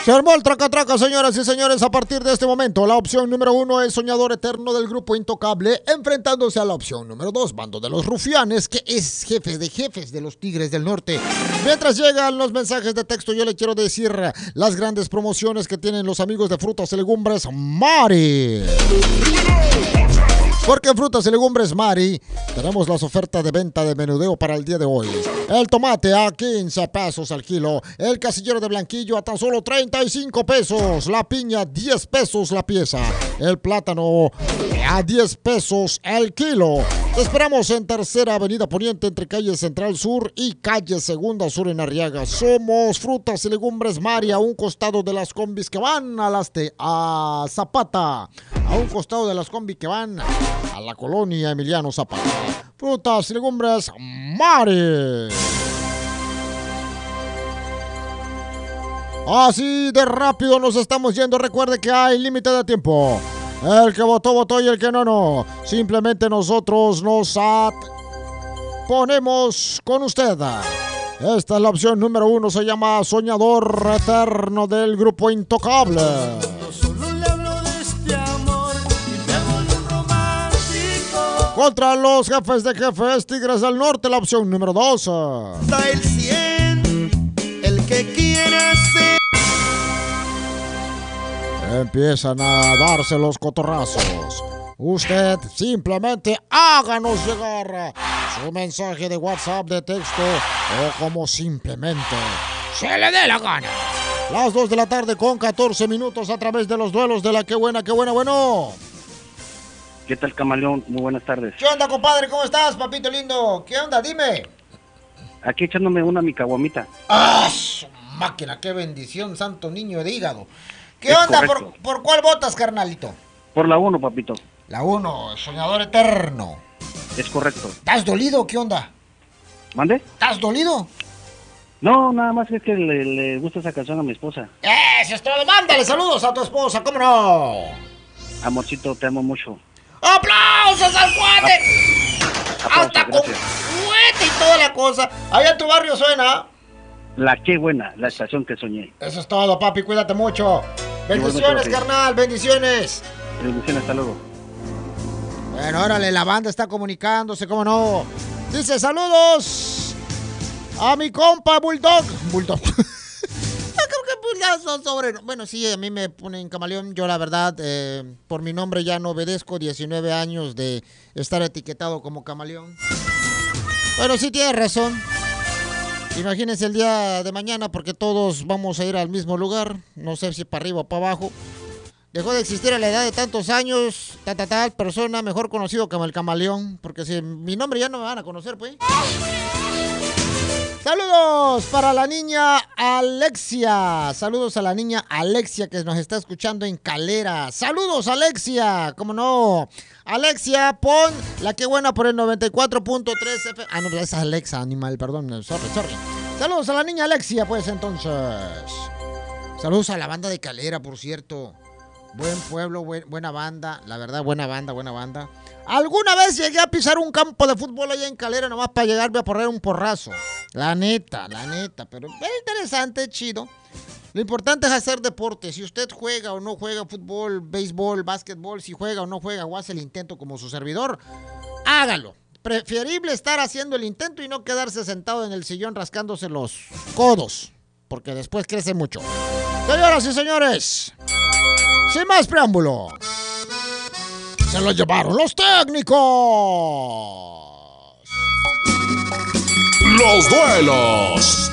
Se armó el traca-traca, señoras y señores. A partir de este momento, la opción número 1 es Soñador Eterno del grupo Intocable, enfrentándose a la opción número 2, Bando de los Rufianes, que es jefes de los Tigres del Norte. Mientras llegan los mensajes de texto, yo le quiero decir las grandes promociones que tienen los amigos de Frutas y Legumbres Mari. Porque en Frutas y Legumbres Mari tenemos las ofertas de venta de menudeo para el día de hoy. El tomate a 15 pesos al kilo. El casillero de blanquillo a tan solo 35 pesos. La piña 10 pesos la pieza. El plátano a 10 pesos el kilo. Te esperamos en Tercera Avenida Poniente entre calle Central Sur y calle Segunda Sur en Arriaga. Somos Frutas y Legumbres Mari, a un costado de las combis que van a Zapata. A un costado de las combis que van a la colonia Emiliano Zapata. Frutas y Legumbres Mari. Así de rápido nos estamos yendo. Recuerde que hay límite de tiempo. El que votó, votó, y el que no, no. Simplemente nosotros nos ponemos con usted. Esta es la opción número 1. Se llama Soñador Eterno del grupo Intocable. Contra los jefes de jefes, Tigres del Norte, la opción número 2. Hasta el 100, el que quiera ser. Empiezan a darse los cotorrazos. Usted simplemente háganos llegar su mensaje de WhatsApp, de texto o como simplemente se le dé la gana. Las 2 de la tarde con 14 minutos a través de los duelos de la Qué Buena, bueno. ¿Qué tal, Camaleón? Muy buenas tardes. ¿Qué onda, compadre? ¿Cómo estás, papito lindo? ¿Qué onda? Dime. Aquí echándome una mi caguamita. ¡Ah, su máquina! ¡Qué bendición, santo niño de hígado! ¿Qué onda? ¿Por cuál votas, carnalito? Por la 1, papito. La 1, Soñador Eterno. Es correcto. ¿Estás dolido? ¿Qué onda? ¿Mande? ¿Estás dolido? No, nada más es que le gusta esa canción a mi esposa. ¡Eso es todo! ¡Mándale saludos a tu esposa! ¿Cómo no? Amorcito, te amo mucho. ¡Aplausos al cuate! Hasta con gracias. cuete y toda la cosa. Allá en tu barrio suena. La Qué Buena, la estación que soñé. Eso es todo, papi. Cuídate mucho. Bendiciones, carnal. Bendiciones. Bendiciones, hasta luego. Bueno, órale, la banda está comunicándose, ¿cómo no? Dice, saludos a mi compa Bulldog. Bulldog. Creo que pues ya son sobre... Bueno, sí, a mí me ponen Camaleón. Yo, la verdad, por mi nombre ya no obedezco. 19 años de estar etiquetado como Camaleón. Pero sí tienes razón. Imagínense el día de mañana, porque todos vamos a ir al mismo lugar. No sé si para arriba o para abajo. Dejó de existir a la edad de tantos años, tal persona, mejor conocido como el Camaleón. Porque si mi nombre ya no me van a conocer, pues. Saludos para la niña Alexia. Saludos a la niña Alexia que nos está escuchando en Calera. Saludos, Alexia. ¿Cómo no? Alexia, pon la Qué Buena por el 94.3 FM. Ah, no, esa es Alexa, animal, perdón. Sorry. Saludos a la niña Alexia, pues, entonces. Saludos a la banda de Calera, por cierto. Buen pueblo, buena banda. La verdad, buena banda. Alguna vez llegué a pisar un campo de fútbol allá en Calera nomás para llegarme a poner un porrazo. La neta. Pero es interesante, chido. Lo importante es hacer deporte. Si usted juega o no juega fútbol, béisbol, básquetbol, si juega o no juega o hace el intento como su servidor, hágalo. Preferible estar haciendo el intento y no quedarse sentado en el sillón rascándose los codos, porque después crece mucho. Señoras y señores, sin más preámbulo, se lo llevaron los técnicos. Los duelos